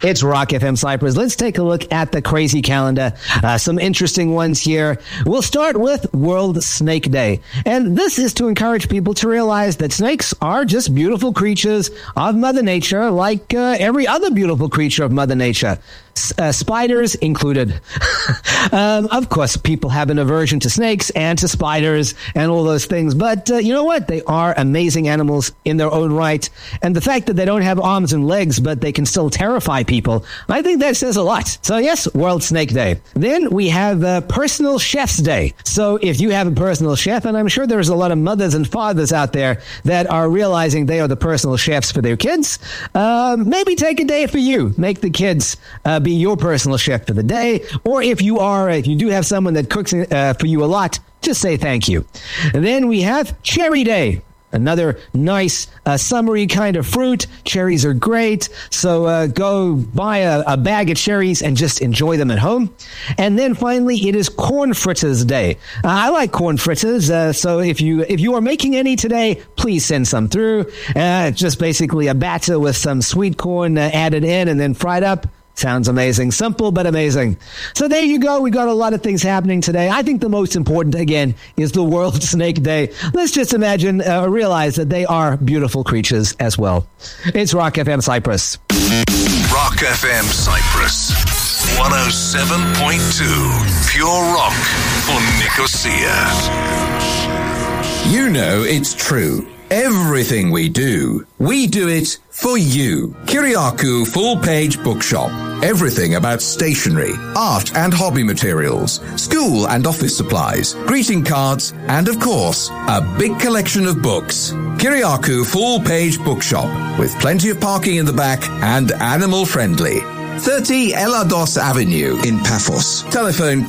It's Rock FM Cyprus. Let's take a look at the crazy calendar. Some interesting ones here. We'll start with World Snake Day. And this is to encourage people to realize that snakes are just beautiful creatures of Mother Nature, like every other beautiful creature of Mother Nature. Spiders included. Of course, people have an aversion to snakes and to spiders and all those things. But you know what? They are amazing animals in their own right. And the fact that they don't have arms and legs, but they can still terrify people, I think that says a lot. So yes, World Snake Day. Then we have Personal Chef's Day. So if you have a personal chef, and I'm sure there's a lot of mothers and fathers out there that are realizing they are the personal chefs for their kids, maybe take a day for you. Make the kids be your personal chef for the day. Or if you do have someone that cooks for you a lot, just say thank you. And then we have Cherry Day. Another nice summery kind of fruit. Cherries are great. So go buy a bag of cherries and just enjoy them at home. And then finally, it is Corn Fritters Day. I like corn fritters. So if you are making any today, please send some through. Just basically a batter with some sweet corn added in and then fried up. Sounds amazing. Simple, but amazing. So there you go. We got a lot of things happening today. I think the most important, again, is the World Snake Day. Let's just imagine, realize that they are beautiful creatures as well. It's Rock FM Cyprus. Rock FM Cyprus. 107.2. Pure rock for Nicosia. You know it's true. Everything we do it for you. Kyriakou Full-Page Bookshop. Everything about stationery, art and hobby materials, school and office supplies, greeting cards, and of course, a big collection of books. Kyriakou Full-Page Bookshop, with plenty of parking in the back and animal friendly. 30 Elados Avenue in Paphos. Telephone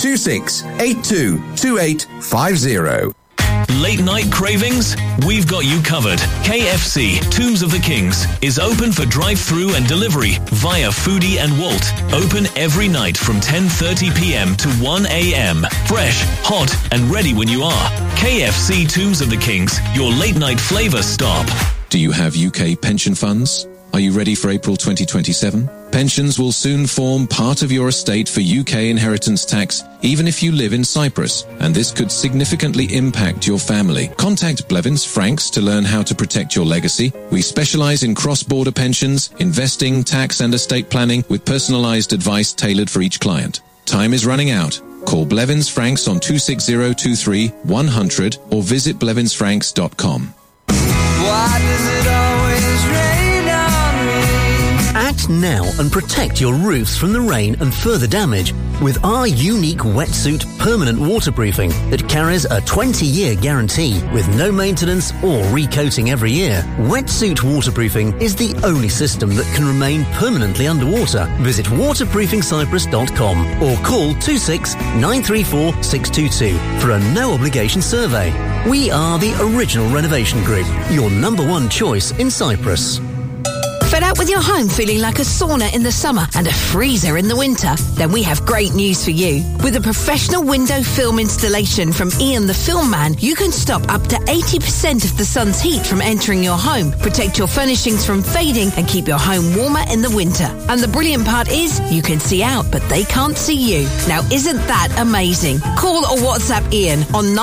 26822850. Late night cravings? We've got you covered. KFC, Tombs of the Kings, is open for drive-through and delivery via Foodie and Walt. Open every night from 10:30 p.m. to 1 a.m. Fresh, hot, and ready when you are. KFC Tombs of the Kings, your late night flavor stop. Do you have UK pension funds? Are you ready for April 2027? Pensions will soon form part of your estate for UK inheritance tax, even if you live in Cyprus, and this could significantly impact your family. Contact Blevins Franks to learn how to protect your legacy. We specialize in cross-border pensions, investing, tax and estate planning with personalized advice tailored for each client. Time is running out. Call Blevins Franks on 26023 100 or visit blevinsfranks.com. Why does it always rain on me? Act now and protect your roofs from the rain and further damage with our unique wetsuit permanent waterproofing that carries a 20-year guarantee with no maintenance or recoating every year. Wetsuit waterproofing is the only system that can remain permanently underwater. Visit waterproofingcyprus.com or call 26 934 622 for a no-obligation survey. We are the Original Renovation Group, your #1 choice in Cyprus. Fed up with your home feeling like a sauna in the summer and a freezer in the winter? Then we have great news for you. With a professional window film installation from Ian the Film Man, you can stop up to 80% of the sun's heat from entering your home, protect your furnishings from fading, and keep your home warmer in the winter. And the brilliant part is, you can see out, but they can't see you. Now, isn't that amazing? Call or WhatsApp Ian on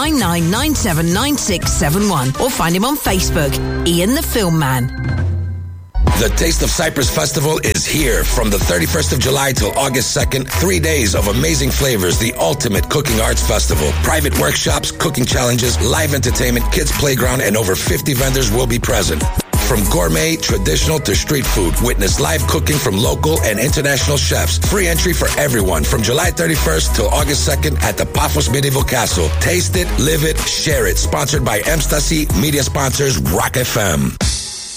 99979671 or find him on Facebook, Ian the Film Man. The Taste of Cyprus Festival is here from the 31st of July till August 2nd. 3 days of amazing flavors, the ultimate cooking arts festival. Private workshops, cooking challenges, live entertainment, kids playground, and over 50 vendors will be present. From gourmet, traditional to street food, witness live cooking from local and international chefs. Free entry for everyone from July 31st till August 2nd at the Paphos Medieval Castle. Taste it, live it, share it. Sponsored by Emstasi, media sponsors Rock FM.